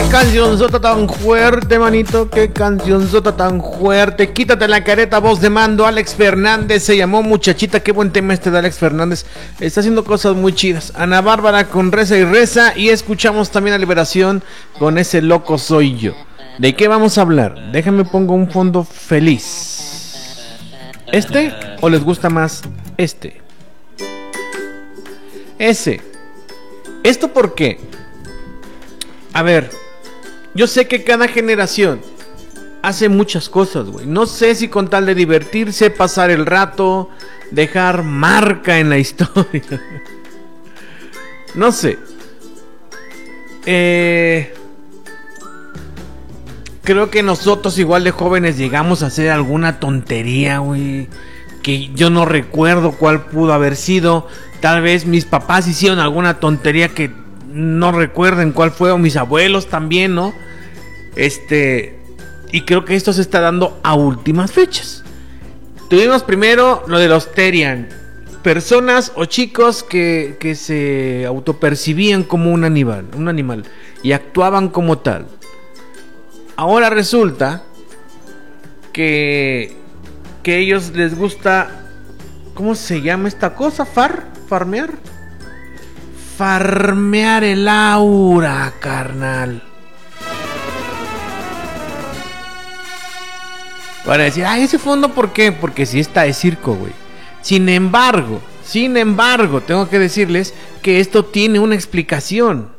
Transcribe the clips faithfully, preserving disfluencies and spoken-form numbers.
cancionzota tan fuerte, manito, qué cancionzota tan fuerte. Quítate la careta, voz de mando. Alex Fernández se llamó Muchachita. Qué buen tema este de Alex Fernández. Está haciendo cosas muy chidas. Ana Bárbara con Reza y Reza. Y escuchamos también a Liberación con Ese Loco Soy Yo. ¿De qué vamos a hablar? Déjame pongo un fondo feliz. ¿Este o les gusta más este? Ese. ¿Esto por qué? A ver, yo sé que cada generación hace muchas cosas, güey. No sé si con tal de divertirse, pasar el rato, dejar marca en la historia. No sé. Eh, creo que nosotros igual de jóvenes llegamos a hacer alguna tontería, güey, que yo no recuerdo cuál pudo haber sido. Tal vez mis papás hicieron alguna tontería que no recuerden cuál fue, o mis abuelos también, ¿no? Este, y creo que esto se está dando a últimas fechas. Tuvimos primero lo de los Terian, personas o chicos que, que se autopercibían como un animal, un animal y actuaban como tal. Ahora resulta que que ellos les gusta, ¿cómo se llama esta cosa? Far, farmear. Farmear el aura, carnal. Para decir, ah, ese fondo, ¿por qué? Porque sí está de circo, güey. Sin embargo, sin embargo, tengo que decirles que esto tiene una explicación.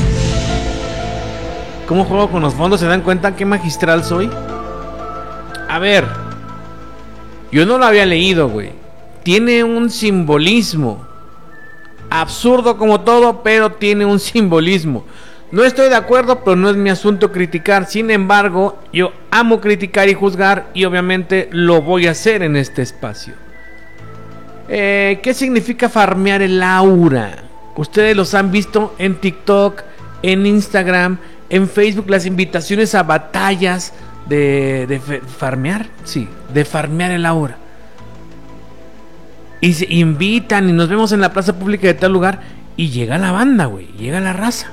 ¿Cómo juego con los fondos? ¿Se dan cuenta qué magistral soy? A ver, yo no lo había leído, güey. Tiene un simbolismo. Absurdo como todo, pero tiene un simbolismo. No estoy de acuerdo, pero no es mi asunto criticar. Sin embargo, yo amo criticar y juzgar, y obviamente lo voy a hacer en este espacio. eh, ¿Qué significa farmear el aura? Ustedes los han visto en TikTok, en Instagram, en Facebook, las invitaciones a batallas de, de farmear, sí, de farmear el aura. Y se invitan y nos vemos en la plaza pública de tal lugar. Y llega la banda, güey. Llega la raza.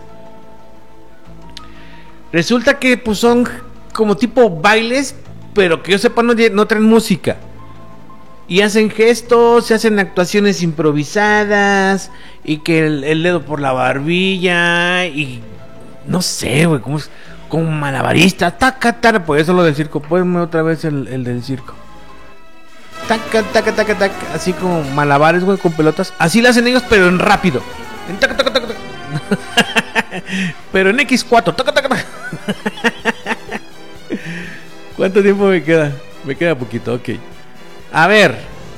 Resulta que pues son como tipo bailes, pero que yo sepa no, no traen música. Y hacen gestos, se hacen actuaciones improvisadas. Y que el, el dedo por la barbilla. Y no sé, güey, como, como malabarista. Taca, taca, por eso lo del circo. Ponme otra vez el, el del circo. Taca, taca, taca, taca, así como malabares, güey, con pelotas. Así lo hacen ellos, pero en rápido. En taca, taca, taca, taca. Pero en equis cuatro. Taca, taca, taca. ¿Cuánto tiempo me queda? Me queda poquito, ok. A ver,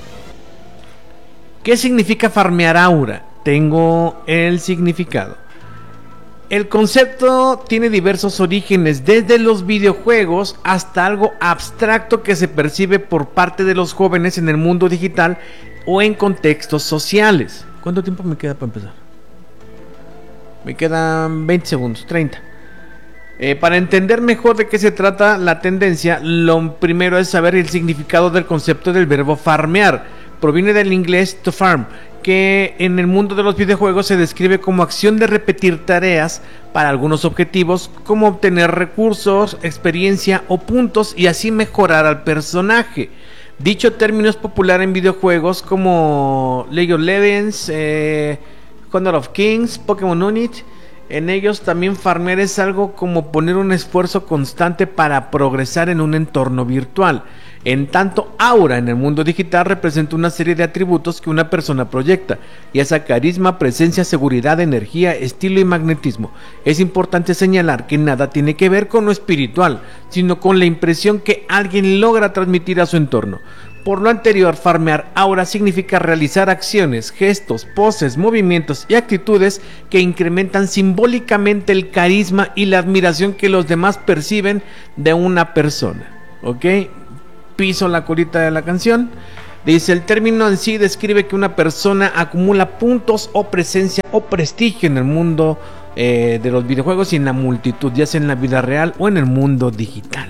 ¿qué significa farmear aura? Tengo el significado. El concepto tiene diversos orígenes, desde los videojuegos hasta algo abstracto que se percibe por parte de los jóvenes en el mundo digital o en contextos sociales. ¿Cuánto tiempo me queda para empezar? Me quedan veinte segundos, treinta. Eh, para entender mejor de qué se trata la tendencia, lo primero es saber el significado del concepto del verbo farmear. Proviene del inglés to farm, que en el mundo de los videojuegos se describe como acción de repetir tareas para algunos objetivos, como obtener recursos, experiencia o puntos y así mejorar al personaje. Dicho término es popular en videojuegos como League of Legends, eh, Honor of Kings, Pokémon Unit. En ellos también farmear es algo como poner un esfuerzo constante para progresar en un entorno virtual. En tanto, aura en el mundo digital representa una serie de atributos que una persona proyecta, ya sea carisma, presencia, seguridad, energía, estilo y magnetismo. Es importante señalar que nada tiene que ver con lo espiritual, sino con la impresión que alguien logra transmitir a su entorno. Por lo anterior, farmear aura significa realizar acciones, gestos, poses, movimientos y actitudes que incrementan simbólicamente el carisma y la admiración que los demás perciben de una persona. ¿Ok? Piso la colita de la canción. Dice, el término en sí describe que una persona acumula puntos o presencia o prestigio en el mundo eh, de los videojuegos y en la multitud, ya sea en la vida real o en el mundo digital.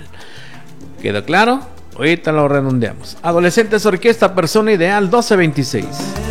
¿Quedó claro? Ahorita lo redondeamos. Adolescentes Orquesta, persona ideal doce veintiséis.